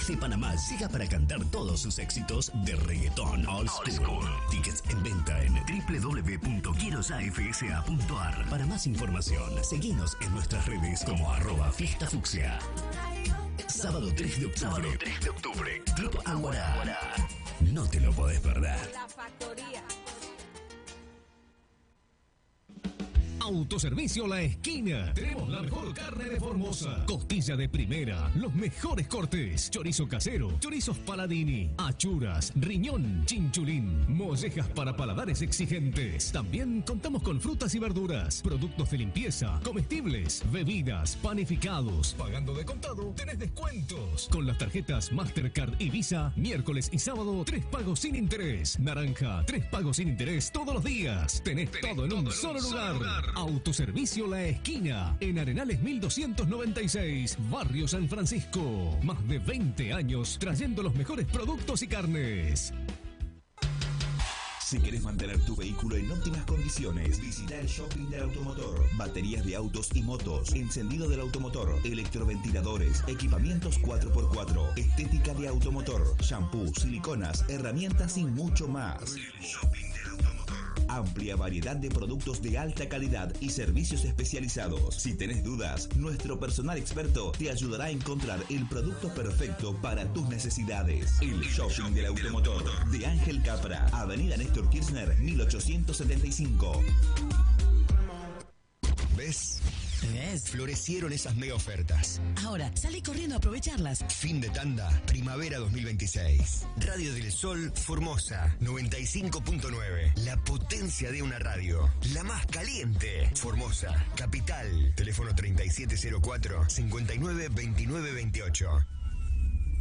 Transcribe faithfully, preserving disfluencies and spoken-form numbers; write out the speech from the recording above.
Desde Panamá llega para cantar todos sus éxitos de reggaetón old school. Old school. Tickets en venta en doble u doble u doble u punto quiero ya f s a punto a r. Para más información, seguinos en nuestras redes como arroba fiesta fucsia. Sábado tres de octubre. Sábado tres de octubre. Club Aguará. No te lo podés perder. La factoría. Autoservicio La Esquina. Tenemos la mejor carne de Formosa. Costilla de primera, los mejores cortes. Chorizo casero, chorizos Paladini, achuras, riñón, chinchulín, mollejas para paladares exigentes. También contamos con frutas y verduras, productos de limpieza, comestibles, bebidas, panificados. Pagando de contado, tenés descuentos. Con las tarjetas Mastercard y Visa, miércoles y sábado, tres pagos sin interés. Naranja, tres pagos sin interés todos los días. Tenés, Tenés todo en todo un, en solo, un lugar. solo lugar. Autoservicio La Esquina, en Arenales mil doscientos noventa y seis, Barrio San Francisco. Más de veinte años trayendo los mejores productos y carnes. Si querés mantener tu vehículo en óptimas condiciones, visita el shopping del automotor. Baterías de autos y motos, encendido del automotor, electroventiladores, equipamientos cuatro por cuatro, estética de automotor, shampoo, siliconas, herramientas y mucho más. El shopping del automotor. Amplia variedad de productos de alta calidad y servicios especializados. Si tenés dudas, nuestro personal experto te ayudará a encontrar el producto perfecto para tus necesidades. El shopping del automotor de Ángel Capra, Avenida Néstor Kirchner, mil ochocientos setenta y cinco. ¿Ves? ¿Ves? Florecieron esas mega ofertas. Ahora, salí corriendo a aprovecharlas. Fin de tanda, primavera dos mil veintiséis. Radio del Sol, Formosa, noventa y cinco punto nueve. La potencia de una radio. La más caliente. Formosa, capital. Teléfono treinta y siete cero cuatro, cincuenta y nueve veintinueve veintiocho.